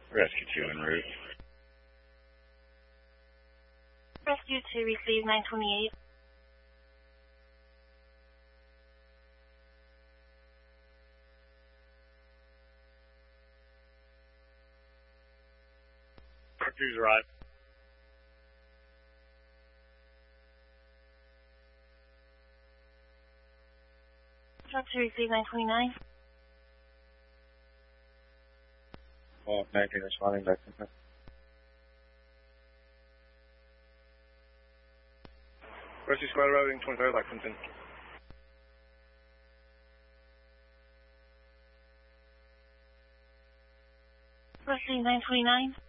Rescue 2 en route. Rescue 2, receive 928. Truck 2's arrived. Truck 2, receive 929. 19 responding back to him. Rescue squad routing 25 Lexington. Rescue 929.